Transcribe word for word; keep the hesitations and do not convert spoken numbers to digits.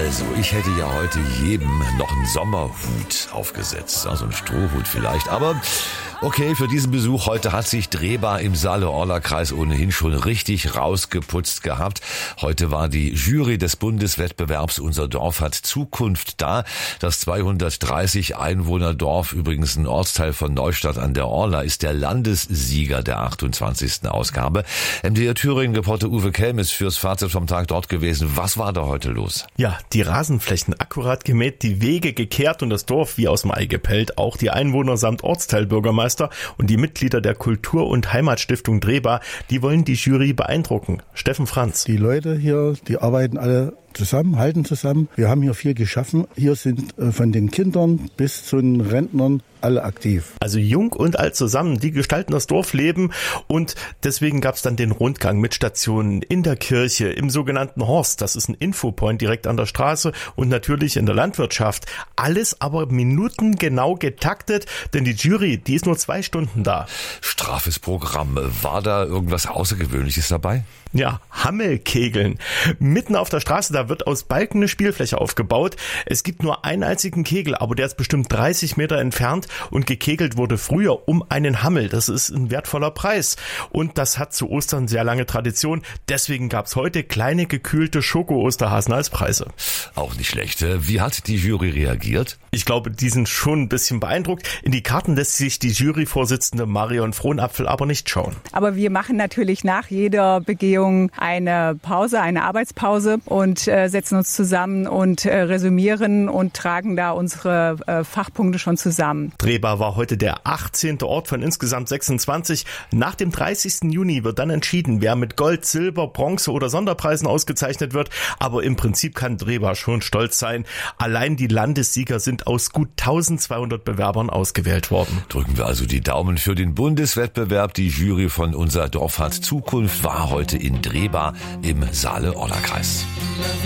Also, ich hätte ja heute jedem noch einen Sommerhut aufgesetzt, also einen Strohhut vielleicht, aber okay, für diesen Besuch heute hat sich Drehbar im Saale-Orla-Kreis ohnehin schon richtig rausgeputzt gehabt. Heute war die Jury des Bundeswettbewerbs Unser Dorf hat Zukunft da. Das zweihundertdreißig Einwohner-Dorf, übrigens ein Ortsteil von Neustadt an der Orla, ist der Landessieger der achtundzwanzigsten Ausgabe. M D R Thüringen-Reporter Uwe Kelm ist fürs Fazit vom Tag dort gewesen. Was war da heute los? Ja, die Rasenflächen akkurat gemäht, die Wege gekehrt und das Dorf wie aus dem Ei gepellt. Auch die Einwohner samt Ortsteilbürgermeister und die Mitglieder der Kultur- und Heimatstiftung Drehbar, die wollen die Jury beeindrucken. Steffen Franz. Die Leute hier, die arbeiten alle zusammen, halten zusammen. Wir haben hier viel geschaffen. Hier sind von den Kindern bis zu den Rentnern alle aktiv. Also jung und alt zusammen, die gestalten das Dorfleben und deswegen gab es dann den Rundgang mit Stationen in der Kirche, im sogenannten Horst, das ist ein Infopoint direkt an der Straße und natürlich in der Landwirtschaft. Alles aber minutengenau getaktet, denn die Jury, die ist nur zwei Stunden da. Straffes Programm. War da irgendwas Außergewöhnliches dabei? Ja, Hammelkegeln. Mitten auf der Straße, da wird aus Balken eine Spielfläche aufgebaut. Es gibt nur einen einzigen Kegel, aber der ist bestimmt dreißig Meter entfernt und gekegelt wurde früher um einen Hammel. Das ist ein wertvoller Preis. Und das hat zu Ostern sehr lange Tradition. Deswegen gab's heute kleine gekühlte Schoko-Osterhasen als Preise. Auch nicht schlecht. Wie hat die Jury reagiert? Ich glaube, die sind schon ein bisschen beeindruckt. In die Karten lässt sich die Juryvorsitzende Marion Frohnapfel aber nicht schauen. Aber wir machen natürlich nach jeder Begehung eine Pause, eine Arbeitspause und äh, setzen uns zusammen und äh, resümieren und tragen da unsere äh, Fachpunkte schon zusammen. Drehbar war heute der achtzehnte Ort von insgesamt sechsundzwanzig. Nach dem dreißigsten Juni wird dann entschieden, wer mit Gold, Silber, Bronze oder Sonderpreisen ausgezeichnet wird. Aber im Prinzip kann Drehbar schon stolz sein. Allein die Landessieger sind aus gut eintausendzweihundert Bewerbern ausgewählt worden. Drücken wir also die Daumen für den Bundeswettbewerb. Die Jury von Unser Dorf hat Zukunft war heute in Drehbar im Saale-Orla-Kreis.